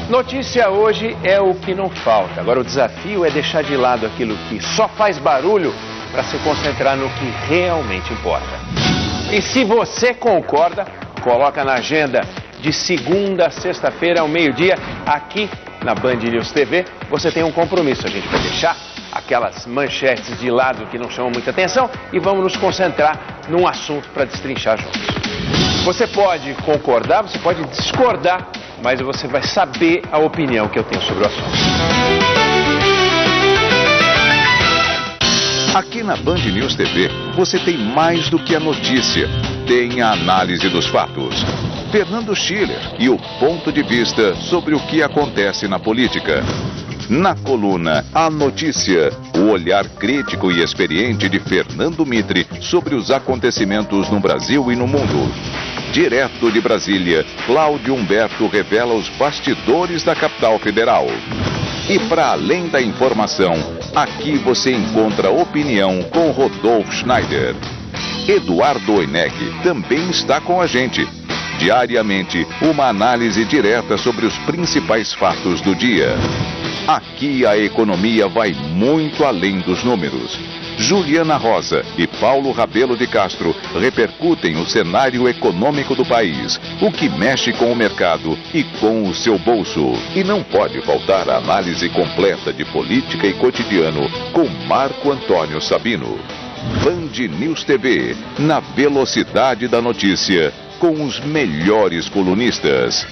Notícia hoje é o que não falta. Agora o desafio é deixar de lado aquilo que só faz barulho para se concentrar no que realmente importa. E se você concorda, coloca na agenda de segunda a sexta-feira ao meio-dia, aqui na Band News TV, você tem um compromisso. A gente vai deixar aquelas manchetes de lado que não chamam muita atenção e vamos nos concentrar num assunto para destrinchar juntos. Você pode concordar, você pode discordar, mas você vai saber a opinião que eu tenho sobre o assunto. Aqui na Band News TV, você tem mais do que a notícia. Tem a análise dos fatos. Fernando Schiller e o ponto de vista sobre o que acontece na política. Na coluna A Notícia, o olhar crítico e experiente de Fernando Mitre sobre os acontecimentos no Brasil e no mundo. Direto de Brasília, Cláudio Humberto revela os bastidores da capital federal. E para além da informação, aqui você encontra opinião com Rodolfo Schneider. Eduardo Oineg também está com a gente. Diariamente, uma análise direta sobre os principais fatos do dia. Aqui a economia vai muito além dos números. Juliana Rosa e Paulo Rabelo de Castro repercutem o cenário econômico do país, o que mexe com o mercado e com o seu bolso. E não pode faltar a análise completa de política e cotidiano com Marco Antônio Sabino. Band News TV, na velocidade da notícia, com os melhores colunistas.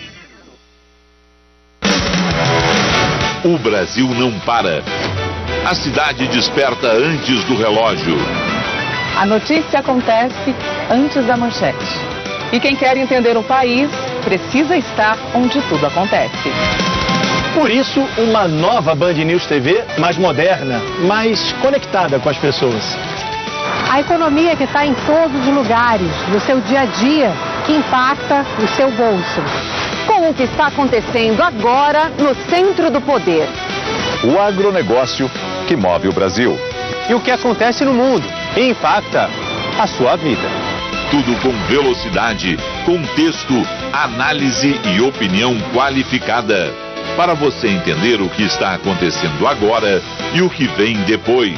O Brasil não para. A cidade desperta antes do relógio. A notícia acontece antes da manchete. E quem quer entender o país precisa estar onde tudo acontece. Por isso, uma nova Band News TV mais moderna, mais conectada com as pessoas. A economia que está em todos os lugares, no seu dia a dia, que impacta o seu bolso. Com o que está acontecendo agora no centro do poder. O agronegócio que move o Brasil. E o que acontece no mundo e impacta a sua vida. Tudo com velocidade, contexto, análise e opinião qualificada. Para você entender o que está acontecendo agora e o que vem depois.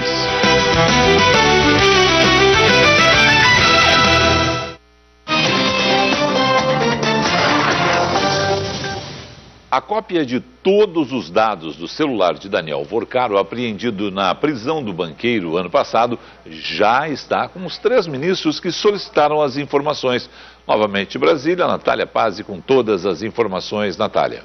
A cópia de todos os dados do celular de Daniel Vorcaro, apreendido na prisão do banqueiro ano passado, já está com os 3 ministros que solicitaram as informações. Novamente Brasília, Natália Pazzi com todas as informações. Natália.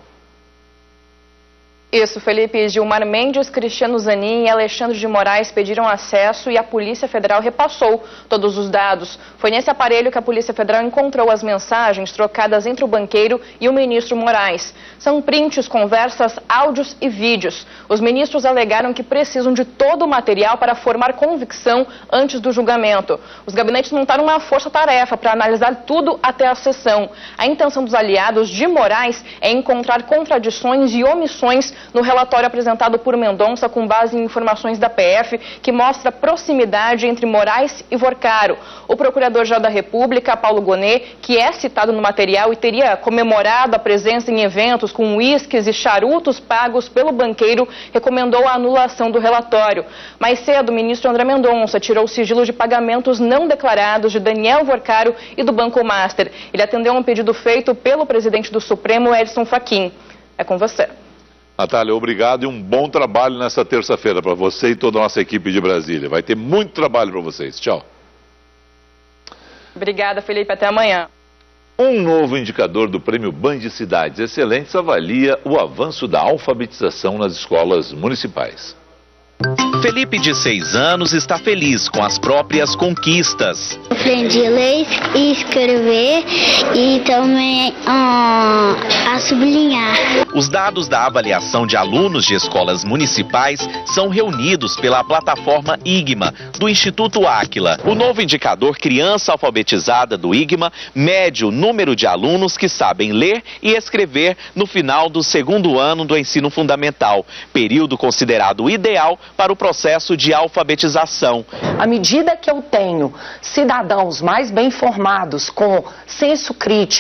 Isso, Felipe. Gilmar Mendes, Cristiano Zanin e Alexandre de Moraes pediram acesso e a Polícia Federal repassou todos os dados. Foi nesse aparelho que a Polícia Federal encontrou as mensagens trocadas entre o banqueiro e o ministro Moraes. São prints, conversas, áudios e vídeos. Os ministros alegaram que precisam de todo o material para formar convicção antes do julgamento. Os gabinetes montaram uma força-tarefa para analisar tudo até a sessão. A intenção dos aliados de Moraes é encontrar contradições e omissões no relatório apresentado por Mendonça com base em informações da PF, que mostra proximidade entre Moraes e Vorcaro. O procurador-geral da República, Paulo Gonet, que é citado no material e teria comemorado a presença em eventos com uísques e charutos pagos pelo banqueiro, recomendou a anulação do relatório. Mais cedo, o ministro André Mendonça tirou o sigilo de pagamentos não declarados de Daniel Vorcaro e do Banco Master. Ele atendeu a um pedido feito pelo presidente do Supremo, Edson Fachin. É com você. Natália, obrigado e um bom trabalho nessa terça-feira para você e toda a nossa equipe de Brasília. Vai ter muito trabalho para vocês. Tchau. Obrigada, Felipe. Até amanhã. Um novo indicador do Prêmio Band Cidades Excelentes avalia o avanço da alfabetização nas escolas municipais. Felipe, de 6 anos, está feliz com as próprias conquistas. Aprendi a ler e escrever e também a sublinhar. Os dados da avaliação de alunos de escolas municipais são reunidos pela plataforma IGMA, do Instituto Áquila. O novo indicador Criança Alfabetizada do IGMA mede o número de alunos que sabem ler e escrever no final do 2º ano do ensino fundamental, período considerado ideal para o processo de alfabetização. À medida que eu tenho cidadãos mais bem formados, com senso crítico,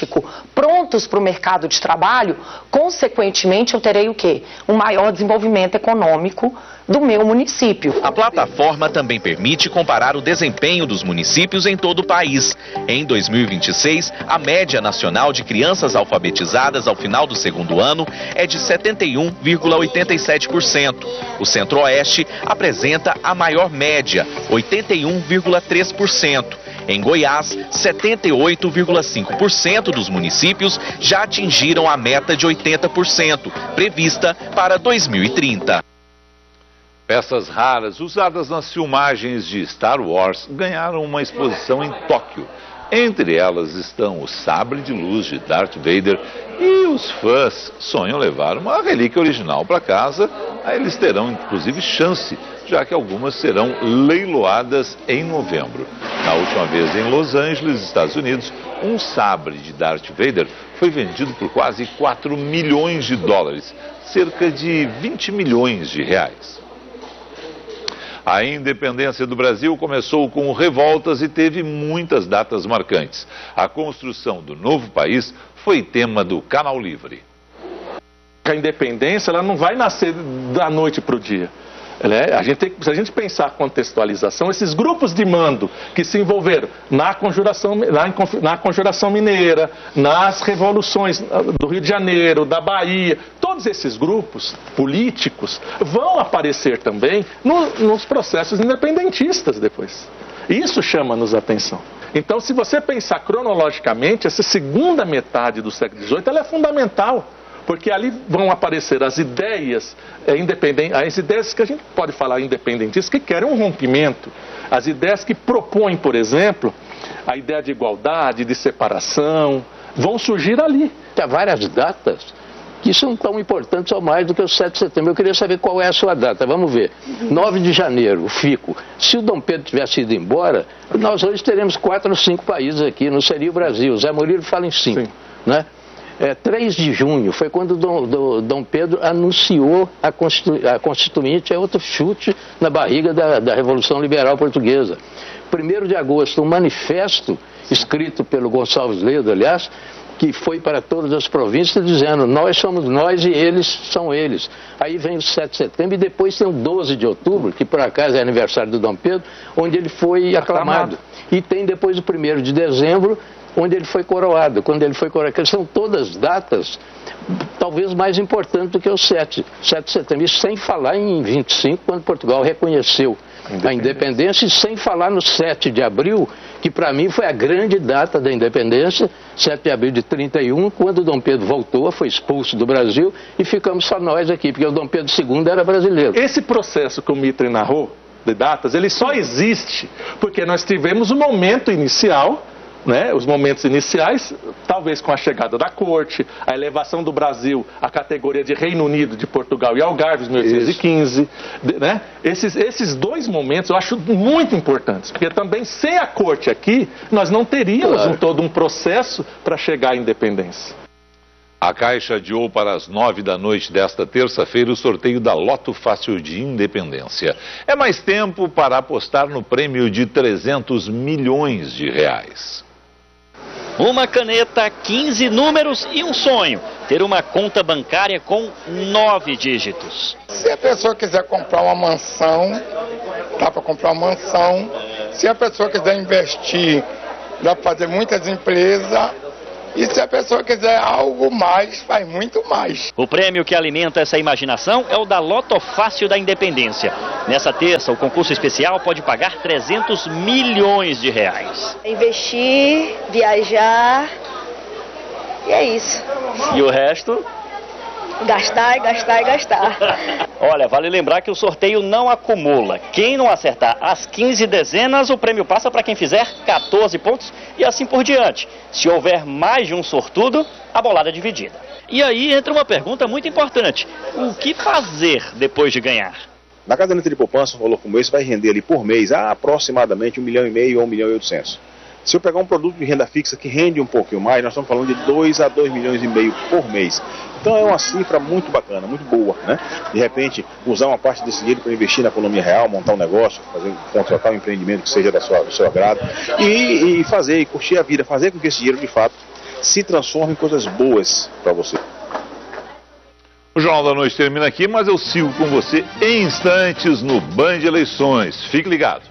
prontos para o mercado de trabalho, consequentemente eu terei o quê? Um maior desenvolvimento econômico do meu município. A plataforma também permite comparar o desempenho dos municípios em todo o país. Em 2026, a média nacional de crianças alfabetizadas ao final do segundo ano é de 71,87%. O Centro-Oeste apresenta a maior média, 81,3%. Em Goiás, 78,5% dos municípios já atingiram a meta de 80%, prevista para 2030. Peças raras usadas nas filmagens de Star Wars ganharam uma exposição em Tóquio. Entre elas estão o sabre de luz de Darth Vader e os fãs sonham levar uma relíquia original para casa. Aí eles terão inclusive chance, já que algumas serão leiloadas em novembro. Na última vez em Los Angeles, Estados Unidos, um sabre de Darth Vader foi vendido por quase 4 milhões de dólares, cerca de 20 milhões de reais. A independência do Brasil começou com revoltas e teve muitas datas marcantes. A construção do novo país foi tema do Canal Livre. A independência ela não vai nascer da noite para o dia. Se a gente pensar a contextualização, esses grupos de mando que se envolveram na conjuração mineira, nas revoluções do Rio de Janeiro, da Bahia, todos esses grupos políticos vão aparecer também nos processos independentistas depois. Isso chama-nos a atenção. Então, se você pensar cronologicamente, essa segunda metade do século XVIII ela é fundamental. Porque ali vão aparecer as ideias independentes, as ideias que a gente pode falar independentistas, que querem um rompimento. As ideias que propõem, por exemplo, a ideia de igualdade, de separação, vão surgir ali. Há várias datas que são tão importantes ou mais do que o 7 de setembro. Eu queria saber qual é a sua data. Vamos ver. 9 de janeiro, o FICO. Se o Dom Pedro tivesse ido embora, nós hoje teremos 4 ou 5 países aqui, não seria o Brasil. O Zé Murilo fala em 5, né? 3 de junho foi quando Dom Pedro anunciou a Constituinte, é outro chute na barriga da Revolução Liberal Portuguesa. 1º de agosto, um manifesto escrito pelo Gonçalves Ledo, aliás, que foi para todas as províncias dizendo: nós somos nós e eles são eles. Aí vem o 7 de setembro e depois tem o 12 de outubro, que por acaso é aniversário do Dom Pedro, onde ele foi aclamado. E tem depois o 1º de dezembro, onde ele foi coroado. Quando ele foi coroado, são todas datas talvez mais importantes do que o 7 de setembro. Isso sem falar em 25, quando Portugal reconheceu a independência, e sem falar no 7 de abril, que para mim foi a grande data da independência, 7 de abril de 31, quando Dom Pedro voltou, foi expulso do Brasil e ficamos só nós aqui, porque o Dom Pedro II era brasileiro. Esse processo que o Mitre narrou, de datas, ele só existe porque nós tivemos o momento inicial, né, os momentos iniciais, talvez com a chegada da corte, a elevação do Brasil à categoria de Reino Unido, de Portugal e Algarve, em 1815, né? Esses 2 momentos eu acho muito importantes, porque também sem a corte aqui, nós não teríamos todo um processo para chegar à independência. A Caixa adiou para as 9 da noite desta terça-feira o sorteio da Loto Fácil de Independência. É mais tempo para apostar no prêmio de 300 milhões de reais. Uma caneta, 15 números e um sonho: ter uma conta bancária com 9 dígitos. Se a pessoa quiser comprar uma mansão, dá para comprar uma mansão. Se a pessoa quiser investir, dá para fazer muitas empresas. E se a pessoa quiser algo mais, faz muito mais. O prêmio que alimenta essa imaginação é o da Loto Fácil da Independência. Nessa terça, o concurso especial pode pagar 300 milhões de reais. Investir, viajar, e é isso. E o resto? Gastar, gastar e gastar. Olha, vale lembrar que o sorteio não acumula. Quem não acertar as 15 dezenas, o prêmio passa para quem fizer 14 pontos e assim por diante. Se houver mais de um sortudo, a bolada é dividida. E aí entra uma pergunta muito importante: o que fazer depois de ganhar? Na caderneta de poupança, um valor como esse vai render ali por mês aproximadamente 1,5 milhão ou 1,8 milhão. Se eu pegar um produto de renda fixa que rende um pouquinho mais, nós estamos falando de 2 a 2,5 milhões por mês. Então é uma cifra muito bacana, muito boa, né? De repente, usar uma parte desse dinheiro para investir na economia real, montar um negócio, contratar um empreendimento que seja do seu agrado e curtir a vida, fazer com que esse dinheiro de fato se transforma em coisas boas para você. O Jornal da Noite termina aqui, mas eu sigo com você em instantes no Band Eleições. Fique ligado.